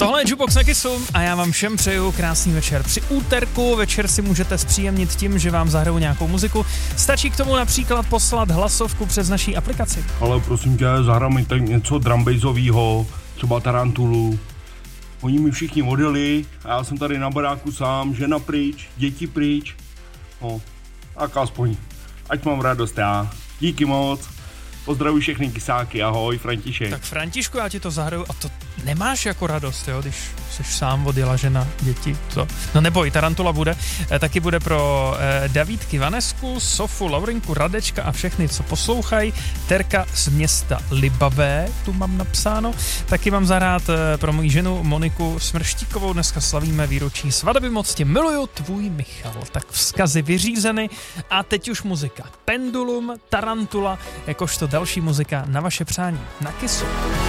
Tohle je Jukebox na Kissu a já vám všem přeju krásný večer. Při úterku večer si můžete zpříjemnit tím, že vám zahraju nějakou muziku. Stačí k tomu například poslat hlasovku přes naší aplikaci. Ale prosím tě, zahrám mi tak něco drumbassovýho, třeba Tarantulu. Oni mi všichni odjeli a já jsem tady na baráku sám, žena pryč, děti pryč. No, tak aspoň, ať mám radost já. Díky moc. Pozdravuji všechny kysáky, ahoj, František. Tak Františku, já ti to zahraju a to nemáš jako radost, jo, když jsi sám odjela žena, děti, to. No neboj, Tarantula bude, taky bude pro Davídky, Vanesku, Sofu, Laurinku, Radečka a všechny, co poslouchají. Terka z města Libavé, tu mám napsáno. Taky mám zahrát pro moji ženu Moniku Smrštíkovou, dneska slavíme výročí svatby, moc tě miluju, tvůj Michal. Tak vzkazy vyřízeny a teď už muzika. Pendulum, Tarantula, jakožto další muzika na vaše přání na Kissu.